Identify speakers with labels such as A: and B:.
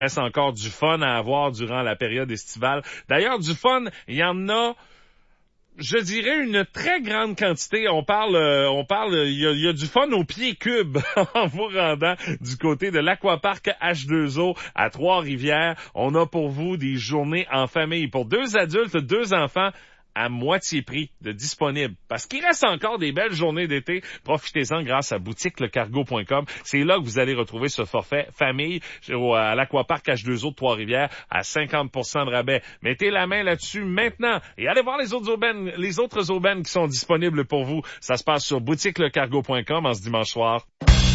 A: Il reste encore du fun à avoir durant la période estivale. D'ailleurs, du fun, il y en a, je dirais, une très grande quantité. Il y a du fun au pied cube en vous rendant du côté de l'Aquapark H2O à Trois-Rivières. On a pour vous des journées en famille pour 2 adultes, 2 enfants, à moitié prix de disponible. Parce qu'il reste encore des belles journées d'été. Profitez-en grâce à boutiquelecargo.com. C'est là que vous allez retrouver ce forfait famille à l'Aquapark H2O de Trois-Rivières à 50% de rabais. Mettez la main là-dessus maintenant et allez voir les autres aubaines qui sont disponibles pour vous. Ça se passe sur boutiquelecargo.com en ce dimanche soir.